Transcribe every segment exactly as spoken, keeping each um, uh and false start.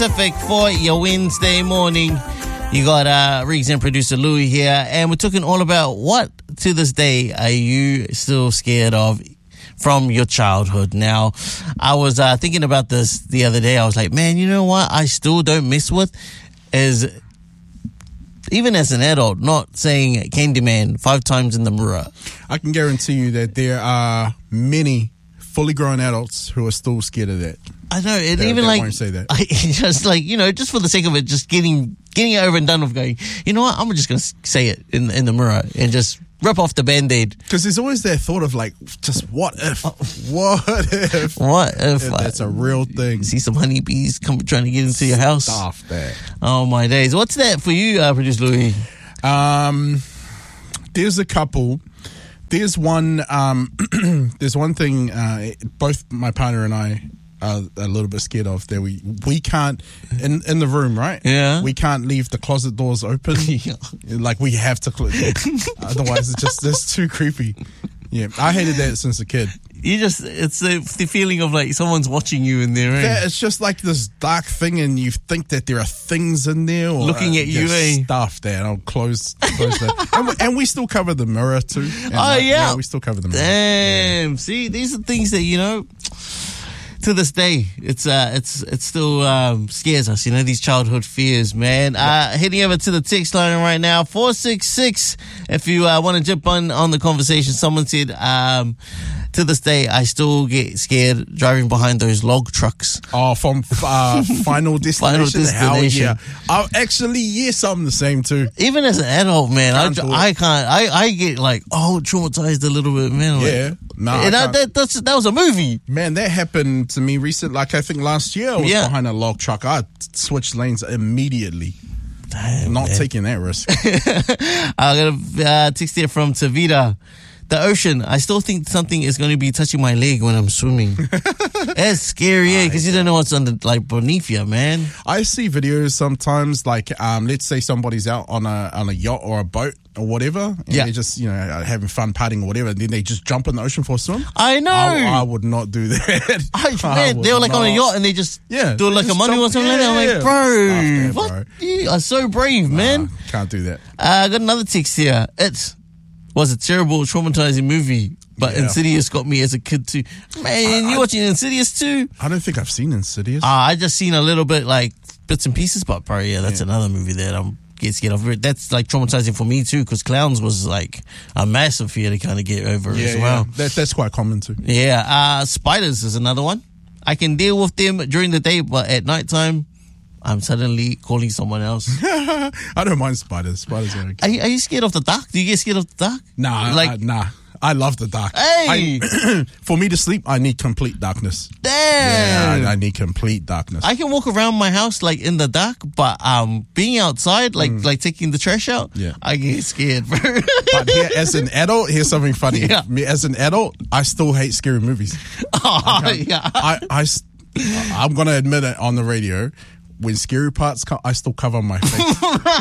Pacific for your Wednesday morning. You got uh, Riggs and producer Louis here, and we're talking all about what to this day are you still scared of from your childhood. Now, I was uh, thinking about this the other day. I was like, man, you know what I still don't mess with is, even as an adult, not saying Candyman five times in the mirror. I can guarantee you that there are many fully grown adults who are still scared of that. I know, and They- even they like, won't say that. I, just like, you know, just for the sake of it, just getting getting it over and done with, going, you know what, I'm just going to say it in in the mirror and just rip off the Band-Aid. Because there's always that thought of like, just what if? What if? What if, If uh, that's a real thing. see some honeybees come trying to get into your house? Stuff that. Oh, my days. What's that for you, uh, Producer Louis? Um, there's a couple. There's one. Um, there's one thing. Uh, both my partner and I are a little bit scared of. That we we can't in in the room, right? Yeah. We can't leave the closet doors open. Like we have to close. Otherwise, it's just it's too creepy. Yeah, I hated that since a kid. You just, it's the, the feeling of like someone's watching you in there, eh? Yeah, it's just like this dark thing, and you think that there are things in there, or Looking at you, just eh? stuff that I'll close, close that. And we, and we still cover the mirror too. And Oh, like, yeah. we still cover the mirror. Damn. See, these are things that, you know, to this day, it's uh, it's it still um, scares us, you know, these childhood fears, man. Uh, heading over to the text line right now, four six six. If you uh, want to jump on, on the conversation, someone said, um, to this day, I still get scared driving behind those log trucks. Oh, from uh, Final Destination. Final Destination. Hell yeah. Oh, actually, yes, I'm the same too. Even as an adult, man, I, Can't do it. I can't, I, I get like, oh, traumatized a little bit, man. Like, Yeah. No, I and I, can't. that, that's, that was a movie. Man, that happened to me recent. Like I think last year, I was Yeah. behind a log truck. I switched lanes immediately. Damn, Not man. taking that risk. I got a uh, text here from Tavita. The ocean, I still think something is going to be touching my leg when I'm swimming. That's scary, yeah, because you don't know what's under, like, beneath you, man. I see videos sometimes, like um, let's say somebody's out on a on a yacht or a boat or whatever, and Yeah. they're just you know having fun partying or whatever, and then they just jump in the ocean for a swim. I know. I, I would not do that. I, I man, would they were like on a not. yacht and they just Yeah, do they like a just money jump- or something like that. I'm yeah, like, bro, yeah. what? Bro. You are so brave, man. Nah, can't do that. Uh, I got another text here. It was a terrible, traumatizing movie, but Yeah. Insidious got me as a kid too. Man, you watching Insidious too? I don't think I've seen Insidious. Uh, I just seen a little bit, like, bits and pieces, but bro, yeah, that's another movie that I'm get scared of. That's like traumatizing for me too, because clowns was like a massive fear to kind of get over yeah, as well. yeah. That, that's quite common too. Yeah, uh, spiders is another one. I can deal with them during the day, but at nighttime, I'm suddenly calling someone else. I don't mind spiders. Spiders are okay. Are you, are you scared of the dark? Do you get scared of the dark? Nah, Like- I, nah. I love the dark. Hey! I, for me to sleep, I need complete darkness. Damn. Yeah, I, I need complete darkness. I can walk around my house like in the dark, but um, being outside, like like taking the trash out, Yeah. I get scared, bro. But here, as an adult, here's something funny. Yeah. Me, as an adult, I still hate scary movies. Oh, yeah. I, I, s- I'm going to admit it on the radio. When scary parts come, I still cover my face.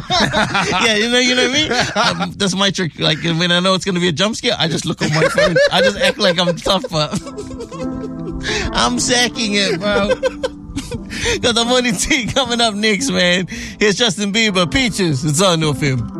Yeah, you know, you know me. Um, that's my trick. Like when I know it's gonna be a jump scare, I just look on my phone. I just act like I'm tough, but I'm sacking it, bro. Got the morning tea coming up next, man. Here's Justin Bieber, Peaches. It's on North Him.